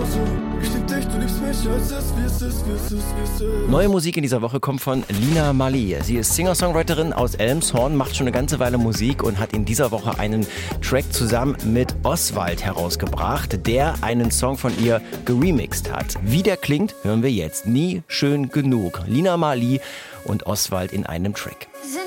genauso. Ich lieb dich, du liebst mich, als es wie es ist, wie es ist, wie es ist. Neue Musik in dieser Woche kommt von Lina Marley. Sie ist Singer-Songwriterin aus Elmshorn, macht schon eine ganze Weile Musik und hat in dieser Woche einen Track zusammen mit Oswald herausgebracht, der einen Song von ihr geremixed hat. Wie der klingt, hören wir jetzt. Nie schön genug. Lina Marley und Oswald in einem Track.